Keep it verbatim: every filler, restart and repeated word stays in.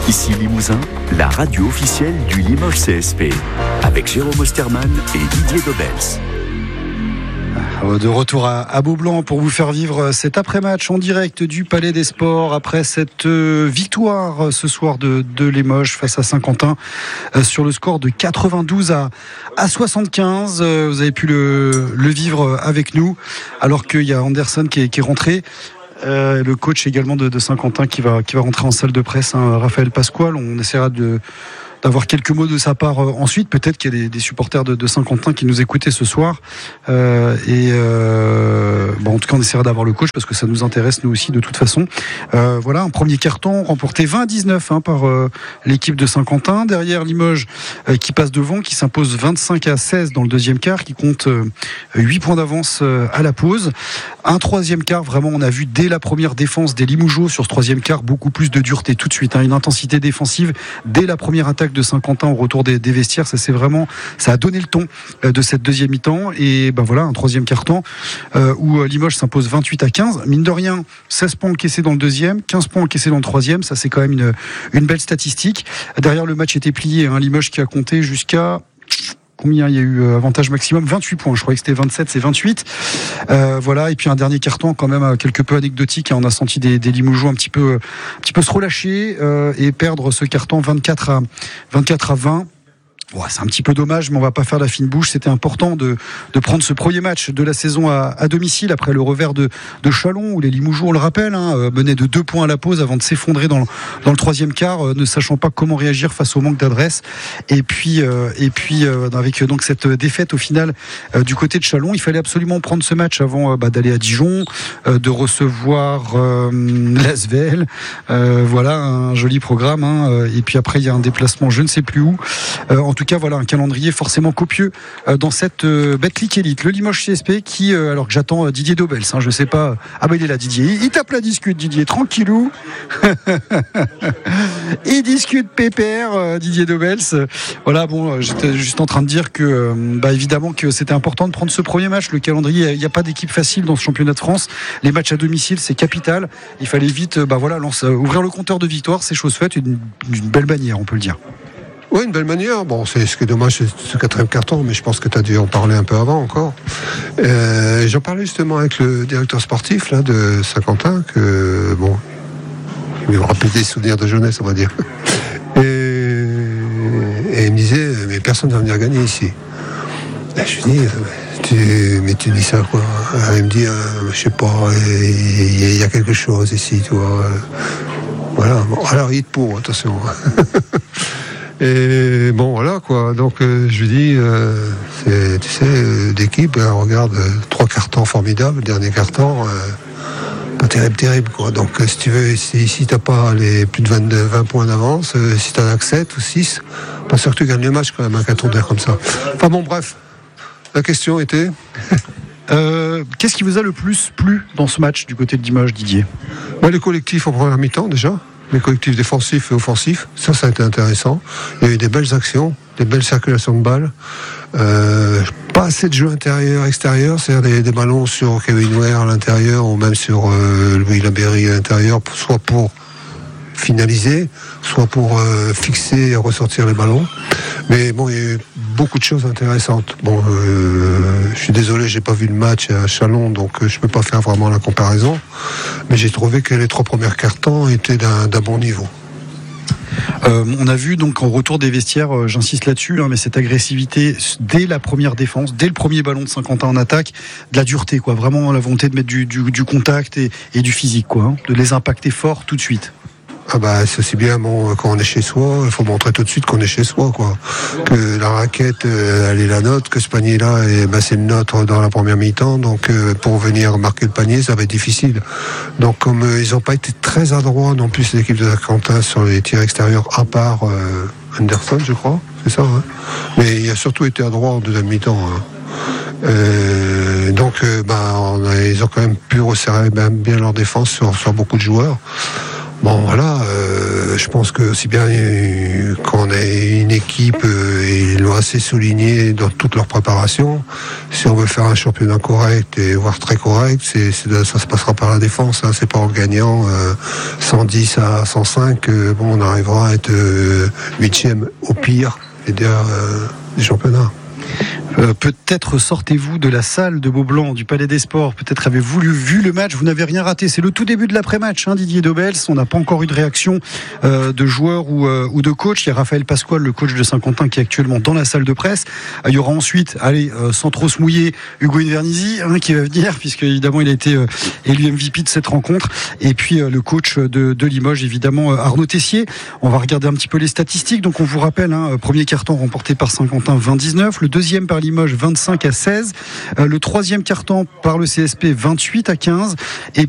Ici Limousin, la radio officielle du Limoges C S P, avec Jérôme Osterman et Didier Dobels. De retour à, à Beaublanc pour vous faire vivre cet après-match en direct du Palais des Sports après cette euh, victoire ce soir de, de Limoges face à Saint-Quentin euh, sur le score de quatre-vingt-douze à, à soixante-quinze. Euh, vous avez pu le, le vivre avec nous alors qu'il y a Anderson qui est, qui est rentré. Euh, le coach également de, de Saint-Quentin qui va, qui va rentrer en salle de presse, hein, Raphaël Pasquale. On essaiera de d'avoir quelques mots de sa part euh, ensuite. Peut-être qu'il y a des, des supporters de, de Saint-Quentin qui nous écoutaient ce soir. Euh, et euh, bon, en tout cas, on essaiera d'avoir le coach parce que ça nous intéresse nous aussi de toute façon. Euh, voilà, un premier carton remporté vingt à dix-neuf hein, par euh, l'équipe de Saint-Quentin. Derrière Limoges euh, qui passe devant, qui s'impose vingt-cinq à seize dans le deuxième quart, qui compte euh, huit points d'avance euh, à la pause. Un troisième quart, vraiment, on a vu dès la première défense des Limougeaux sur ce troisième quart beaucoup plus de dureté tout de suite, hein, une intensité défensive dès la première attaque de Saint-Quentin au retour des, des vestiaires. Ça c'est vraiment, ça a donné le ton euh, de cette deuxième mi-temps. Et ben voilà, un troisième quart-temps euh, où Limoges s'impose vingt-huit à quinze. Mine de rien, seize points encaissés dans le deuxième, quinze points encaissés dans le troisième. Ça c'est quand même une, une belle statistique. Derrière, le match était plié. Hein, Limoges qui a compté jusqu'à combien il y a eu avantage maximum, vingt-huit points, je croyais que c'était vingt-sept, c'est vingt-huit. Euh, voilà, et puis un dernier carton quand même quelque peu anecdotique, hein. On a senti des, des Limougeaux un petit peu, un petit peu se relâcher euh, et perdre ce carton vingt-quatre à vingt. Ouais, c'est un petit peu dommage, mais on va pas faire la fine bouche. C'était important de, de prendre ce premier match de la saison à, à domicile après le revers de, de Châlons où les Limougeaux, on le rappelle, hein, menaient de deux points à la pause avant de s'effondrer dans le, dans le troisième quart, euh, ne sachant pas comment réagir face au manque d'adresse. Et puis, euh, et puis euh, avec donc cette défaite au final euh, du côté de Châlons, il fallait absolument prendre ce match avant euh, bah, d'aller à Dijon, euh, de recevoir euh, l'Asvel. Euh, voilà, un joli programme. Hein, et puis après, il y a un déplacement, je ne sais plus où. Euh, en En tout cas, voilà un calendrier forcément copieux euh, dans cette euh, Betclic Elite. Le Limoges C S P qui, euh, alors que j'attends euh, Didier Dobels, hein, je sais pas. Ah bah il est là, Didier. Il, il tape la discute, Didier, tranquillou. Il discute pépère, euh, Didier Dobels. Voilà, bon, euh, j'étais juste en train de dire que, euh, bah évidemment que c'était important de prendre ce premier match. Le calendrier, il n'y a pas d'équipe facile dans ce championnat de France. Les matchs à domicile, c'est capital. Il fallait vite, euh, bah voilà, lance, euh, ouvrir le compteur de victoire, c'est chose faite, une, une belle bannière, on peut le dire. Oui, une belle manière. Bon, c'est ce qui est dommage, c'est ce quatrième carton, mais je pense que tu as dû en parler un peu avant encore. Euh, j'en parlais justement avec le directeur sportif là de Saint-Quentin, que bon, il me rappelait des souvenirs de jeunesse, on va dire. Et, et il me disait, mais personne ne va venir gagner ici. Et je lui dis, tu, mais tu dis ça quoi? Il me dit, euh, je sais pas, il y, y a quelque chose ici, tu vois. Voilà. Bon, alors il te pour, attention. Et bon voilà quoi, donc euh, je lui dis euh, c'est, tu sais euh, d'équipe, euh, regarde euh, trois cartons formidables, le dernier carton euh, pas terrible terrible quoi, donc euh, si tu veux, si, si t'as pas les plus de vingt, vingt points d'avance, euh, si t'en as que sept ou six, pas sûr que tu gagnes le match quand même un carton d'air comme ça. Enfin bon bref, la question était euh, qu'est-ce qui vous a le plus plu dans ce match du côté de Limoges, Didier? Bah, le collectif en première mi-temps déjà. Les collectifs défensifs et offensifs, ça, ça a été intéressant. Il y a eu des belles actions, des belles circulations de balles. Euh, pas assez de jeux intérieur-extérieur, c'est-à-dire des, des ballons sur Kevin Ware à l'intérieur ou même sur euh, Louis Labéry à l'intérieur, soit pour finaliser, soit pour euh, fixer et ressortir les ballons. Mais bon, il y a eu beaucoup de choses intéressantes. Bon, euh, je suis désolé, j'ai pas vu le match à Châlons, donc euh, je peux pas faire vraiment la comparaison. Mais j'ai trouvé que les trois premiers quarts-temps étaient d'un, d'un bon niveau. Euh, on a vu donc en retour des vestiaires, euh, j'insiste là-dessus, hein, mais cette agressivité dès la première défense, dès le premier ballon de Saint-Quentin en attaque, de la dureté, quoi. Vraiment la volonté de mettre du, du, du contact et, et du physique, quoi, hein, de les impacter fort tout de suite. Ah bah c'est aussi bien bon, quand on est chez soi, il faut montrer tout de suite qu'on est chez soi quoi. Que la raquette euh, elle est la nôtre, que ce panier là et bah, c'est le nôtre dans la première mi-temps, donc euh, pour venir marquer le panier ça va être difficile. Donc comme euh, ils n'ont pas été très adroits non plus l'équipe de Saint-Quentin sur les tirs extérieurs à part euh, Anderson je crois, c'est ça hein. Mais il a surtout été adroit en deuxième mi-temps hein. Euh, donc euh, bah, on a, ils ont quand même pu resserrer bien leur défense sur, sur beaucoup de joueurs. Bon voilà, euh, je pense que si bien euh, qu'on ait une équipe, euh, et ils l'ont assez souligné dans toute leur préparation, si on veut faire un championnat correct et voire très correct, c'est, c'est ça se passera par la défense, hein, c'est pas en gagnant euh, cent dix à cent cinq, euh, bon, on arrivera à être huitième euh, au pire et dire euh, du championnat. Euh, peut-être sortez-vous de la salle de Beaublanc, du Palais des Sports. Peut-être avez-vous vu le match. Vous n'avez rien raté. C'est le tout début de l'après-match, hein, Didier Dobels. On n'a pas encore eu de réaction euh, de joueurs ou, euh, ou de coach. Il y a Raphaël Pasquale, le coach de Saint-Quentin, qui est actuellement dans la salle de presse. Euh, il y aura ensuite, allez, euh, sans trop se mouiller, Hugo Invernizzi, hein, qui va venir, puisque évidemment il a été euh, élu M V P de cette rencontre. Et puis euh, le coach de, de Limoges, évidemment, euh, Arnaud Tessier. On va regarder un petit peu les statistiques. Donc on vous rappelle, hein, premier carton remporté par Saint-Quentin vingt dix-neuf, le deuxième par Limoges vingt-cinq à seize, euh, le troisième carton par le C S P vingt-huit à quinze, et